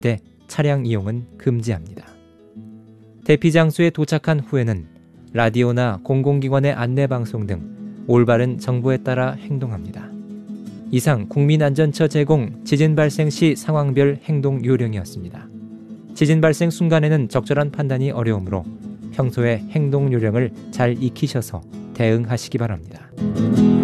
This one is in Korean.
때 차량 이용은 금지합니다. 대피 장소에 도착한 후에는 라디오나 공공기관의 안내방송 등 올바른 정보에 따라 행동합니다. 이상 국민안전처 제공 지진 발생 시 상황별 행동 요령이었습니다. 지진 발생 순간에는 적절한 판단이 어려우므로 평소에 행동 요령을 잘 익히셔서 대응하시기 바랍니다.